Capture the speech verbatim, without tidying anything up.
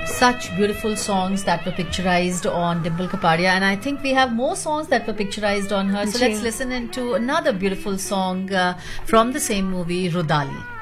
Such beautiful songs that were picturized on Dimple Kapadia, and I think we have more songs that were picturized on her. So ji. let's listen into another beautiful song uh, from the same movie, Rudali.